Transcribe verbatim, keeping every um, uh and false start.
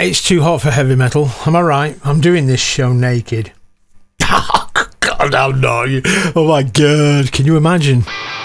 it's too hot for heavy metal. Am I right? I'm doing this show naked. Oh, God, I'm not. Oh, my God. Can you imagine?